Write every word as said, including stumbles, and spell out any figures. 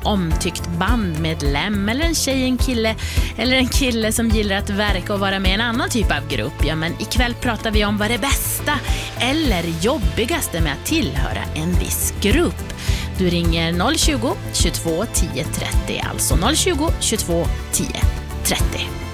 omtyckt bandmedlem eller en tjej, en kille eller en kille som gillar att verka och vara med i en annan typ av grupp. Ja, men ikväll pratar vi om vad det bästa eller jobbigaste med att tillhöra en viss grupp. Du ringer noll tjugo, tjugotvå, tio trettio, alltså noll tjugo, tjugotvå, tio trettio.